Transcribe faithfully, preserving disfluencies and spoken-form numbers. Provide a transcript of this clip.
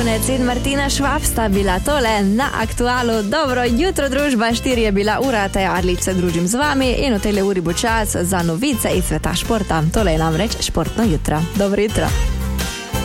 Brunec in Martina Švab sta bila tole na Aktualu. Dobro jutro, družba, štiri je bila ura, Teja Arlič se družim z vami in v tele uri bo čas za novice iz sveta športa. Tole je namreč športno jutro. Dobro jutro.